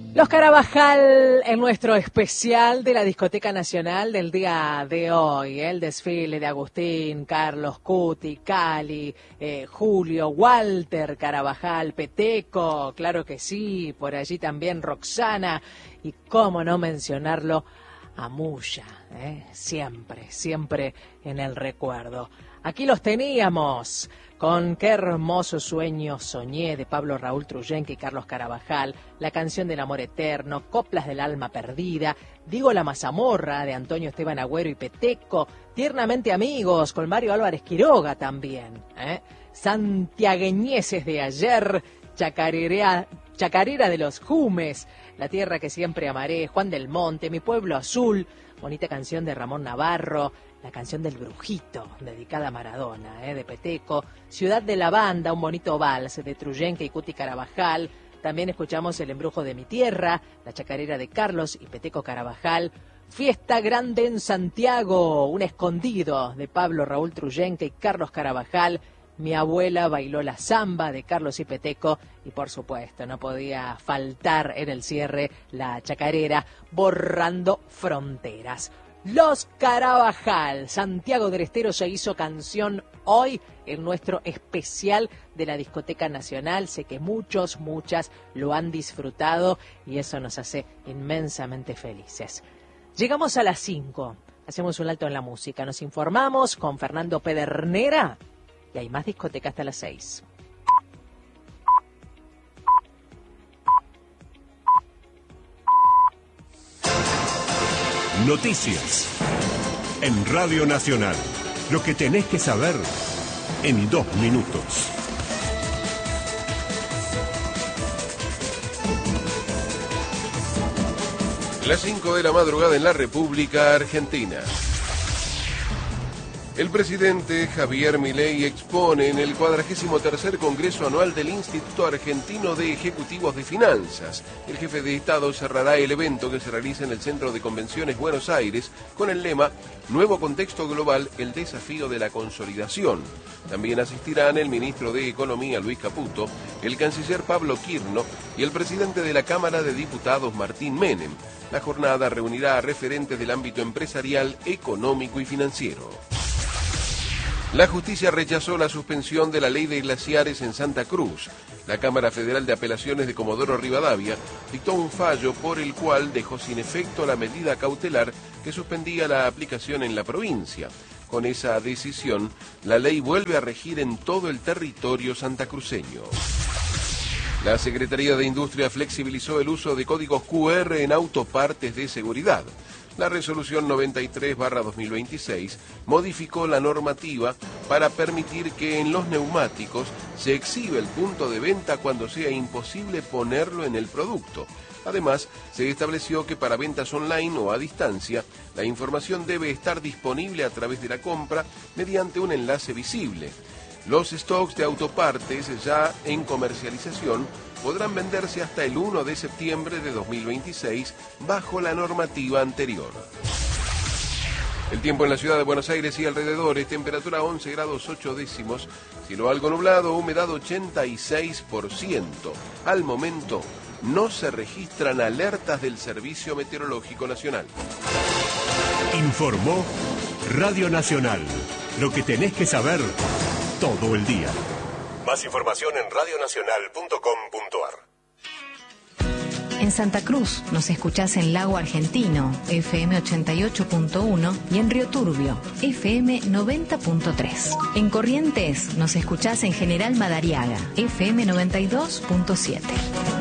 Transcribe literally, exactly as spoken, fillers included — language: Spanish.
Los Carabajal en nuestro especial de la Discoteca Nacional del día de hoy, ¿eh? El desfile de Agustín, Carlos, Cuti, Cali, eh, Julio, Walter Carabajal, Peteco, claro que sí, por allí también Roxana y cómo no mencionarlo a Muya, ¿eh? siempre, siempre en el recuerdo. Aquí los teníamos, con Qué hermoso sueño soñé de Pablo Raúl Truyenque y Carlos Carabajal, La canción del amor eterno, Coplas del alma perdida, Digo la mazamorra de Antonio Esteban Agüero y Peteco, Tiernamente amigos con Mario Álvarez Quiroga también, ¿eh? Santiagueñeses de ayer, Chacarera, Chacarera de los Jumes, La tierra que siempre amaré, Juan del Monte, Mi pueblo azul, bonita canción de Ramón Navarro, La canción del Brujito, dedicada a Maradona, ¿eh? de Peteco, Ciudad de la Banda, un bonito vals de Truyenque y Cuti Carabajal. También escuchamos El embrujo de mi tierra, La chacarera de Carlos y Peteco Carabajal. Fiesta grande en Santiago, un escondido de Pablo Raúl Truyenque y Carlos Carabajal. Mi abuela bailó la samba de Carlos y Peteco y por supuesto no podía faltar en el cierre la chacarera Borrando Fronteras. Los Carabajal, Santiago del Estero se hizo canción hoy en nuestro especial de la Discoteca Nacional. Sé que muchos, muchas lo han disfrutado y eso nos hace inmensamente felices. Llegamos a las cinco, hacemos un alto en la música, nos informamos con Fernando Pedernera y hay más discoteca hasta las seis. Noticias en Radio Nacional. Lo que tenés que saber en dos minutos. Las cinco de la madrugada en la República Argentina. El presidente Javier Milei expone en el cuadragésimo tercer Congreso Anual del Instituto Argentino de Ejecutivos de Finanzas. El jefe de Estado cerrará el evento que se realiza en el Centro de Convenciones Buenos Aires con el lema Nuevo contexto global, el desafío de la consolidación. También asistirán el ministro de Economía Luis Caputo, el canciller Pablo Quirno y el presidente de la Cámara de Diputados Martín Menem. La jornada reunirá a referentes del ámbito empresarial, económico y financiero. La justicia rechazó la suspensión de la ley de glaciares en Santa Cruz. La Cámara Federal de Apelaciones de Comodoro Rivadavia dictó un fallo por el cual dejó sin efecto la medida cautelar que suspendía la aplicación en la provincia. Con esa decisión, la ley vuelve a regir en todo el territorio santacruceño. La Secretaría de Industria flexibilizó el uso de códigos Q R en autopartes de seguridad. La resolución noventa y tres barra dos mil veintiséis modificó la normativa para permitir que en los neumáticos se exhiba el punto de venta cuando sea imposible ponerlo en el producto. Además, se estableció que para ventas online o a distancia, la información debe estar disponible a través de la compra mediante un enlace visible. Los stocks de autopartes ya en comercialización podrán venderse hasta el uno de septiembre de dos mil veintiséis bajo la normativa anterior. El tiempo en la ciudad de Buenos Aires y alrededores, temperatura once grados ocho décimos, cielo algo nublado, humedad ochenta y seis por ciento. Al momento no se registran alertas del Servicio Meteorológico Nacional. Informó Radio Nacional. Lo que tenés que saber todo el día. Más información en radio nacional punto com punto ar. En Santa Cruz nos escuchás en Lago Argentino, F M ochenta y ocho punto uno, y en Río Turbio, F M noventa punto tres. En Corrientes nos escuchás en General Madariaga, F M noventa y dos punto siete.